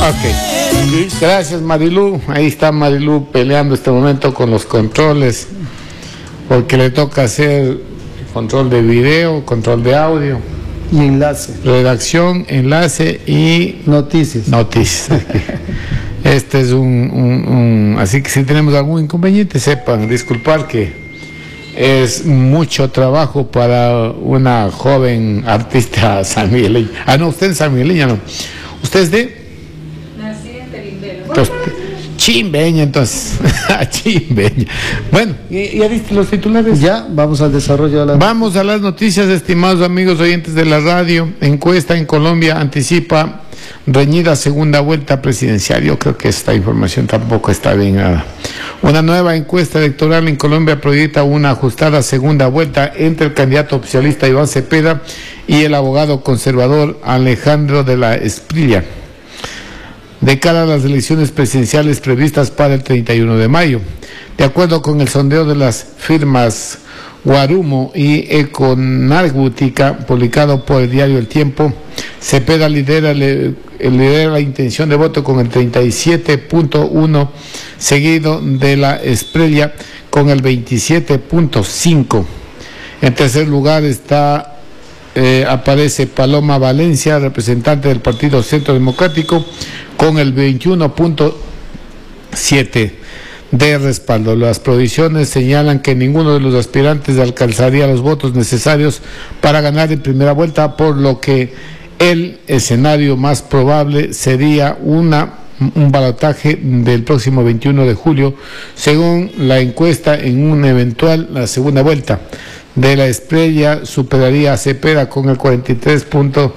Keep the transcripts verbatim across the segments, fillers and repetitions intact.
Ok, gracias Marilú. Ahí está Marilú peleando este momento con los controles, porque le toca hacer control de video, control de audio. Y enlace. Redacción, enlace y... Noticias. Noticias. Este es un, un, un... Así que si tenemos algún inconveniente, sepan disculpar que es mucho trabajo para una joven artista sanmigueleña. Ah, no, usted es sanmigueleña, no. ¿Usted es de...? Nací en Terimbelo. Entonces, chimbeña, entonces. Chimbeña. Bueno, ¿ya viste los titulares? Ya, vamos al desarrollo de la... Vamos a las noticias, estimados amigos oyentes de la radio. Encuesta en Colombia anticipa reñida segunda vuelta presidencial. Yo creo que esta información tampoco está bien nada. Una nueva encuesta electoral en Colombia proyecta una ajustada segunda vuelta entre el candidato oficialista Iván Cepeda y el abogado conservador Alejandro de la Espriella, de cara a las elecciones presidenciales previstas para el treinta y uno de mayo. De acuerdo con el sondeo de las firmas Guarumo y Econárgutica, publicado por el diario El Tiempo, Cepeda lidera, le, lidera la intención de voto con el treinta y siete punto uno, seguido de la Espriella con el veintisiete punto cinco. En tercer lugar está eh, aparece Paloma Valencia, representante del Partido Centro Democrático, con el veintiuno punto siete de respaldo. Las proyecciones señalan que ninguno de los aspirantes alcanzaría los votos necesarios para ganar en primera vuelta, por lo que el escenario más probable sería una, un balotaje del próximo veintiuno de julio, según la encuesta. En una eventual la segunda vuelta de la Espriella superaría a Cepeda con el cuarenta y tres punto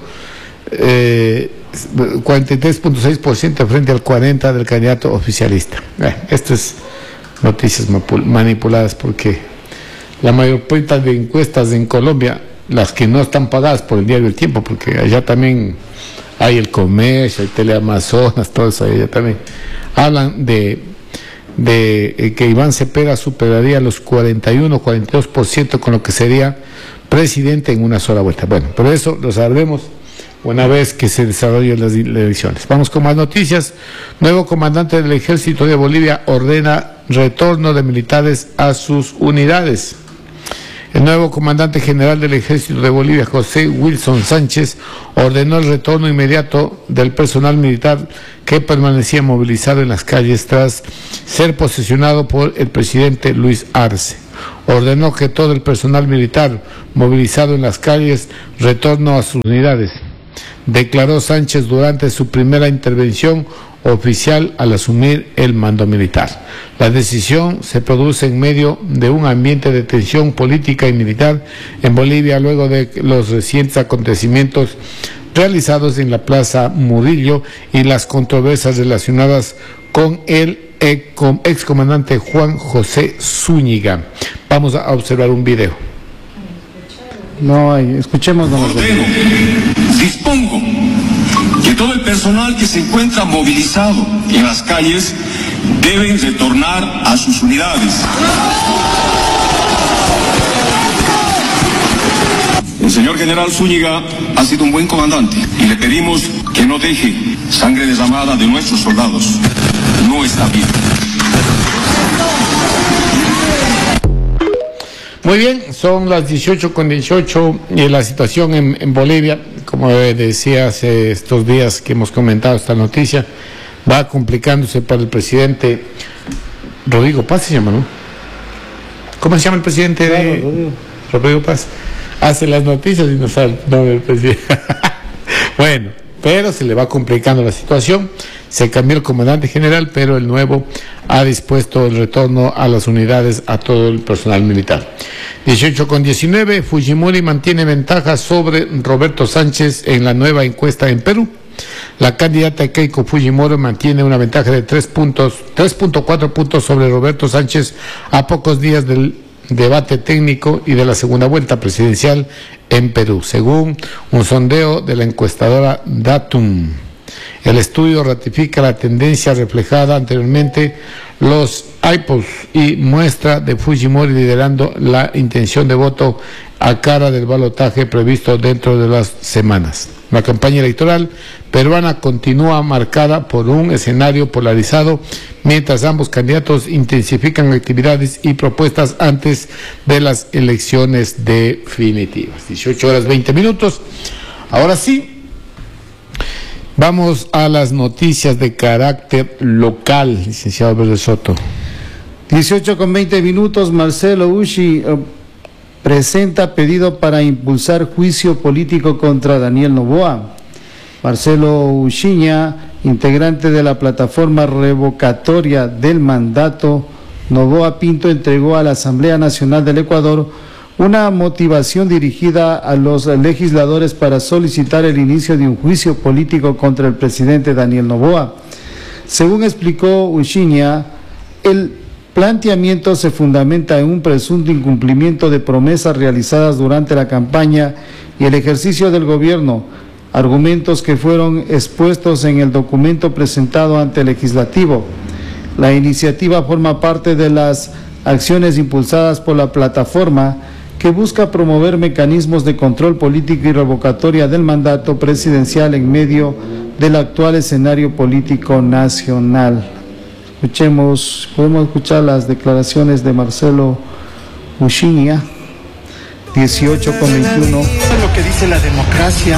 seis por ciento frente al cuarenta por ciento del candidato oficialista. Eh, esto es noticias manipuladas, porque la mayor parte de encuestas en Colombia, las que no están pagadas por el diario El Tiempo, porque allá también hay El Comercio, hay Teleamazonas, todo eso, allá también hablan de, de eh, que Iván Cepeda superaría los cuarenta y uno, cuarenta y dos por ciento, con lo que sería presidente en una sola vuelta. Bueno, pero eso lo sabremos una vez que se desarrollen las elecciones. Vamos con más noticias. Nuevo comandante del Ejército de Bolivia ordena retorno de militares a sus unidades. El nuevo comandante general del Ejército de Bolivia, José Wilson Sánchez, ordenó el retorno inmediato del personal militar que permanecía movilizado en las calles tras ser posesionado por el presidente Luis Arce. Ordenó que todo el personal militar movilizado en las calles retorne a sus unidades, declaró Sánchez durante su primera intervención oficial al asumir el mando militar. La decisión se produce en medio de un ambiente de tensión política y militar en Bolivia, luego de los recientes acontecimientos realizados en la Plaza Murillo y las controversias relacionadas con el excomandante Juan José Zúñiga. Vamos a observar un video. No hay, escuchemos nomás. Ordeno, dispongo que todo el personal que se encuentra movilizado en las calles deben retornar a sus unidades. El señor general Zúñiga ha sido un buen comandante y le pedimos que no deje sangre derramada de nuestros soldados. No está bien. Muy bien, son las dieciocho con dieciocho y la situación en, en Bolivia, como decía hace estos días que hemos comentado esta noticia, va complicándose para el presidente Rodrigo Paz, se llama, ¿no? ¿Cómo se llama el presidente de Claro, Rodrigo. Rodrigo Paz? Hace las noticias y no sabe el nombre del presidente. Bueno, pero se le va complicando la situación. Se cambió el comandante general, pero el nuevo ha dispuesto el retorno a las unidades a todo el personal militar. dieciocho con diecinueve, Fujimori mantiene ventaja sobre Roberto Sánchez en la nueva encuesta en Perú. La candidata Keiko Fujimori mantiene una ventaja de tres puntos, tres punto cuatro puntos sobre Roberto Sánchez a pocos días del debate técnico y de la segunda vuelta presidencial en Perú, según un sondeo de la encuestadora Datum. El estudio ratifica la tendencia reflejada anteriormente los iPods y muestra de Fujimori liderando la intención de voto a cara del balotaje previsto dentro de las semanas. La campaña electoral peruana continúa marcada por un escenario polarizado, mientras ambos candidatos intensifican actividades y propuestas antes de las elecciones definitivas. dieciocho horas veinte minutos. Ahora sí, vamos a las noticias de carácter local, licenciado Alberto Soto. dieciocho con veinte minutos, Marcelo Ushi eh, presenta pedido para impulsar juicio político contra Daniel Noboa. Marcelo Uchiña, integrante de la plataforma revocatoria del mandato, Noboa Pinto entregó a la Asamblea Nacional del Ecuador una motivación dirigida a los legisladores para solicitar el inicio de un juicio político contra el presidente Daniel Noboa. Según explicó Uchiña, el planteamiento se fundamenta en un presunto incumplimiento de promesas realizadas durante la campaña y el ejercicio del gobierno, argumentos que fueron expuestos en el documento presentado ante el legislativo. La iniciativa forma parte de las acciones impulsadas por la plataforma que busca promover mecanismos de control político y revocatoria del mandato presidencial en medio del actual escenario político nacional. Escuchemos, podemos escuchar las declaraciones de Marcelo Uchiña, dieciocho con veintiuno. Es lo que dice la democracia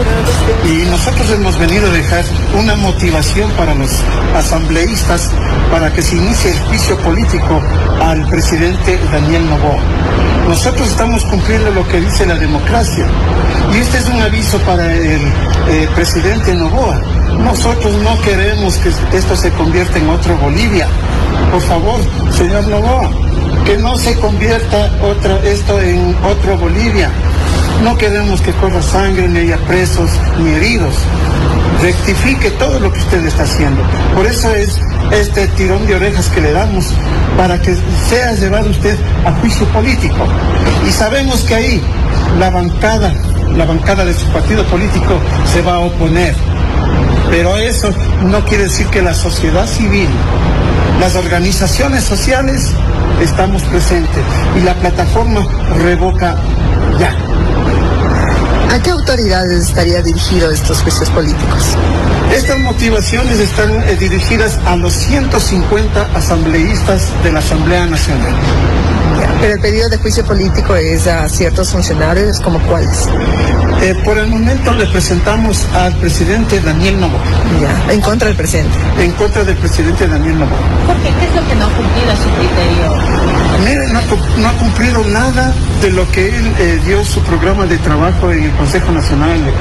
y nosotros hemos venido a dejar una motivación para los asambleístas para que se inicie el juicio político al presidente Daniel Noboa. Nosotros estamos cumpliendo lo que dice la democracia y este es un aviso para el eh, presidente Noboa. Nosotros no queremos que esto se convierta en otro Bolivia. Por favor, señor Noboa, que no se convierta otra, esto en otro Bolivia. No queremos que corra sangre, ni haya presos, ni heridos. Rectifique todo lo que usted está haciendo. Por eso es este tirón de orejas que le damos, para que sea llevado usted a juicio político. Y sabemos que ahí la bancada, la bancada de su partido político se va a oponer. Pero eso no quiere decir que la sociedad civil, las organizaciones sociales, estamos presentes y la plataforma revoca ya. ¿A qué autoridades estaría dirigido estos juicios políticos? Estas motivaciones están eh, dirigidas a los ciento cincuenta asambleístas de la Asamblea Nacional. Pero el pedido de juicio político es a ciertos funcionarios, ¿como cuáles? Eh, por el momento le presentamos al presidente Daniel Noboa. Ya, en contra del presidente. En contra del presidente Daniel Noboa. ¿Por qué? ¿Qué es lo que no ha cumplido a su criterio? Mire, no, no ha cumplido nada de lo que él eh, dio su programa de trabajo en el Consejo Nacional Electoral.